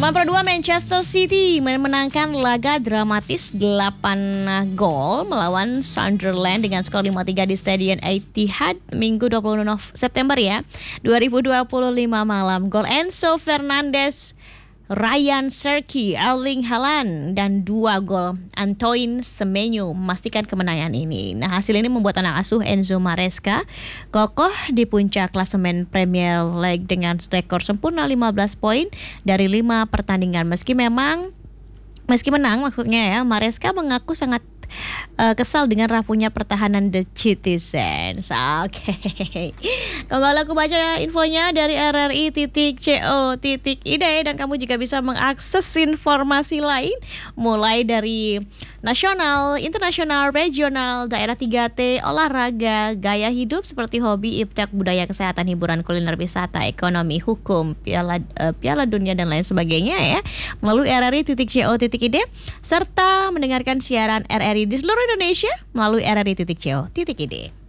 Laman Pro 2 Manchester City memenangkan laga dramatis 8 gol melawan Sunderland dengan skor 5-3 di Stadion Etihad Minggu 26 September 2025 malam. Gol Enzo Fernandez, Ryan Cherki, Erling Haaland, dan 2 gol Antoine Semenyo memastikan kemenangan ini. Nah, hasil ini membuat anak asuh Enzo Maresca kokoh di puncak klasemen Premier League dengan rekor sempurna 15 poin dari 5 pertandingan. Meski menang maksudnya Maresca mengaku sangat kesal dengan rapuhnya pertahanan The Citizens. Oke. Kembali aku baca infonya dari rri.co.id dan kamu juga bisa mengakses informasi lain mulai dari nasional, internasional, regional, daerah 3T, olahraga, gaya hidup seperti hobi, iptek, budaya, kesehatan, hiburan, kuliner, wisata, ekonomi, hukum, piala dunia dan lain sebagainya melalui rri.co.id serta mendengarkan siaran RRI di seluruh Indonesia melalui rri.co.id.